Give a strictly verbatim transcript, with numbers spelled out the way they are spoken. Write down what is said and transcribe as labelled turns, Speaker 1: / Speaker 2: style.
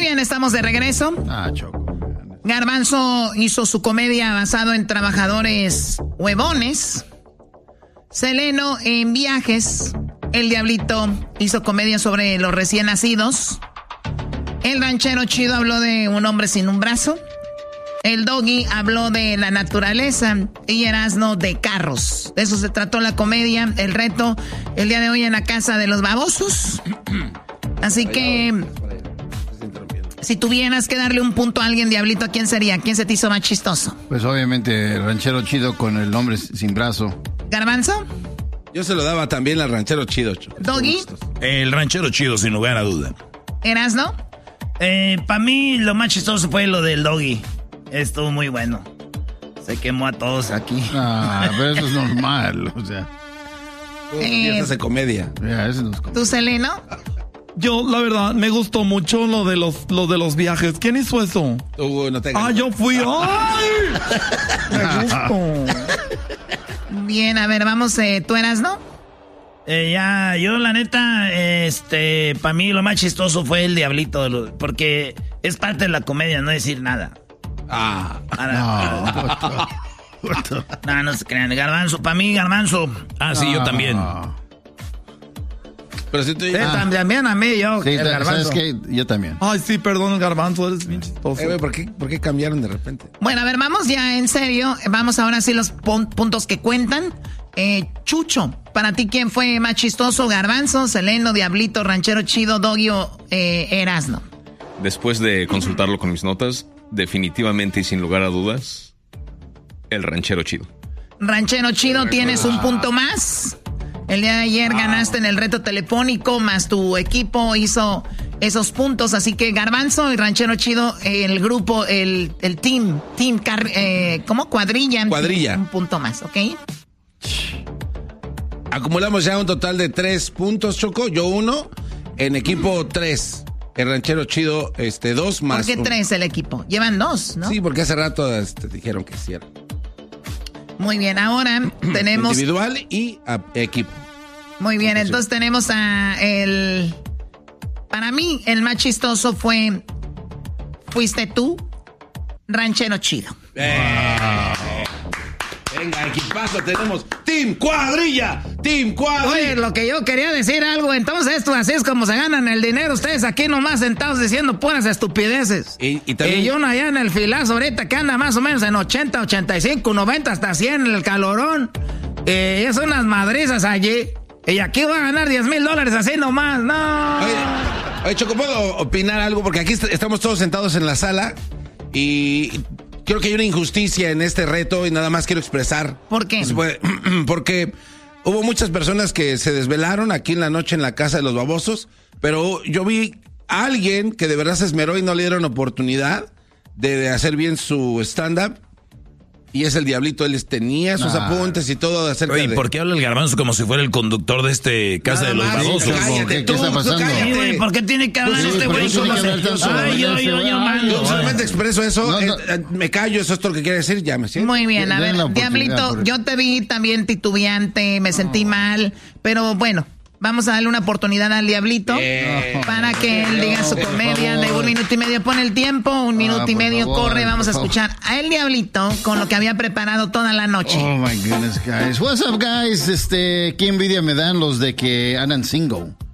Speaker 1: Muy bien, estamos de regreso.
Speaker 2: Ah, Choco.
Speaker 1: Garbanzo hizo su comedia basado en trabajadores huevones. Seleno en viajes. El Diablito hizo comedia sobre los recién nacidos. El Ranchero Chido habló de un hombre sin un brazo. El Doggy habló de la naturaleza. Y Erasmo de carros. De eso se trató la comedia. El reto el día de hoy en la casa de los babosos. Así que si tuvieras que darle un punto a alguien, Diablito, ¿a quién sería? ¿Quién se te hizo más chistoso?
Speaker 2: Pues obviamente el Ranchero Chido con el hombre sin brazo.
Speaker 1: ¿Garbanzo?
Speaker 3: Yo se lo daba también al Ranchero Chido.
Speaker 1: ¿Doggy?
Speaker 4: El Ranchero Chido, sin lugar a duda.
Speaker 1: ¿Erasmo?
Speaker 5: Eh, para mí lo más chistoso fue lo del Doggy. Estuvo muy bueno. Se quemó a todos aquí.
Speaker 2: Ah, pero eso es normal, o sea.
Speaker 1: Eh,
Speaker 3: Eso hace comedia.
Speaker 2: Ya, eso no es
Speaker 1: ¿Tú, Seleno?
Speaker 6: Yo, la verdad, me gustó mucho lo de los, lo de los viajes. ¿Quién hizo eso?
Speaker 3: Uh, no te
Speaker 6: Ah, yo fui. ¡Ay! Me gustó.
Speaker 1: Bien, a ver, vamos, eh, ¿tú eras, no?
Speaker 5: Eh, ya, yo la neta, este, para mí lo más chistoso fue el Diablito, lo- porque es parte de la comedia, no decir nada.
Speaker 3: Ah.
Speaker 5: Ahora, no, no, no se crean. Garbanzo, para mí, Garbanzo.
Speaker 4: Ah, sí, yo también.
Speaker 3: Pero si tú...
Speaker 5: Eh, También a mí, yo,
Speaker 2: Sí,
Speaker 5: el
Speaker 2: ¿sabes
Speaker 5: Garbanzo.
Speaker 2: qué? Yo también.
Speaker 6: Ay, sí, perdón, el Garbanzo, eres bien chistoso.
Speaker 3: Eh, güey, ¿por qué, ¿por qué cambiaron de repente?
Speaker 1: Bueno, a ver, vamos ya en serio. Vamos ahora sí los pun- puntos que cuentan. Eh, Chucho, para ti, ¿quién fue más chistoso? Garbanzo, Seleno, Diablito, Ranchero Chido, Doggy o eh, Erasmo.
Speaker 7: Después de consultarlo con mis notas, definitivamente y sin lugar a dudas, el Ranchero Chido.
Speaker 1: Ranchero Chido, tienes un punto más. El día de ayer ganaste en el reto telefónico, más tu equipo hizo esos puntos. Así que Garbanzo y Ranchero Chido, el grupo, el, el team, team, car, eh, ¿cómo? Cuadrilla.
Speaker 3: Cuadrilla.
Speaker 1: Un punto más, ¿ok?
Speaker 3: Acumulamos ya un total de tres puntos, Choco. Yo uno, en equipo tres. El Ranchero Chido, este, dos más.
Speaker 1: ¿Por qué
Speaker 3: un-
Speaker 1: tres el equipo? Llevan dos, ¿no?
Speaker 3: Sí, porque hace rato este, dijeron que sí era.
Speaker 1: Muy bien, ahora tenemos...
Speaker 3: Individual y a- equipo.
Speaker 1: Muy bien, entonces tenemos a el... Para mí, el más chistoso fue... Fuiste tú, Ranchero Chido.
Speaker 3: Venga, equipazo, tenemos Team Cuadrilla, Team Cuadrilla.
Speaker 1: Oye, lo que yo quería decir algo, entonces esto así es como se ganan el dinero. Ustedes aquí nomás sentados diciendo puras estupideces.
Speaker 3: Y, y también...
Speaker 1: Y yo allá en el filazo ahorita que anda más o menos en ochenta, ochenta y cinco, noventa, hasta cien el calorón. Eh, es unas madrizas allí. Y aquí va a ganar diez mil dólares así nomás, no.
Speaker 3: Oye, oye, Choco, ¿puedo opinar algo? Porque aquí est- estamos todos sentados en la sala y creo que hay una injusticia en este reto y nada más quiero expresar.
Speaker 1: ¿Por qué?
Speaker 3: No se puede. Porque hubo muchas personas que se desvelaron aquí en la noche en la casa de los babosos, pero yo vi a alguien que de verdad se esmeró y no le dieron oportunidad de, de hacer bien su stand-up. Y es el Diablito, él tenía sus
Speaker 2: Ah.
Speaker 3: apuntes y todo acerca
Speaker 4: Oye,
Speaker 3: de...
Speaker 4: ¿por qué habla el Garbanzo como si fuera el conductor de este Casa
Speaker 3: Nada
Speaker 4: de los
Speaker 3: más,
Speaker 4: Babosos?
Speaker 3: cállate,
Speaker 2: ¿Qué- qué
Speaker 3: tú,
Speaker 2: está
Speaker 3: tú
Speaker 2: pasando?
Speaker 3: cállate.
Speaker 5: Sí, güey, ¿por qué tiene que hablar
Speaker 2: Sí,
Speaker 5: este
Speaker 2: ¿por
Speaker 5: güey
Speaker 2: qué tiene
Speaker 5: como
Speaker 2: que hablar
Speaker 5: se...
Speaker 2: tanto?
Speaker 5: Ay, yo, yo, yo,
Speaker 2: Ay,
Speaker 5: mando.
Speaker 3: Yo solamente expreso eso,
Speaker 2: No, no.
Speaker 3: eh, eh, me callo, eso es todo lo que quiere decir, ya me siento.
Speaker 1: Muy bien, a
Speaker 2: Den la
Speaker 1: ver,
Speaker 2: oportunidad,
Speaker 1: Diablito,
Speaker 2: porque-
Speaker 1: yo te vi también titubeante, me sentí mal, pero bueno, vamos a darle una oportunidad al Diablito
Speaker 3: Eh,
Speaker 1: para que él diga su
Speaker 2: por
Speaker 1: comedia de
Speaker 2: favor.
Speaker 1: un minuto y medio. Pone el tiempo, un minuto y
Speaker 2: por
Speaker 1: medio
Speaker 2: favor,
Speaker 1: corre, vamos a
Speaker 2: por favor.
Speaker 1: escuchar a el Diablito con lo que había preparado toda la noche.
Speaker 2: Oh my goodness, guys. What's up, guys? Este, qué envidia me dan los de que andan single.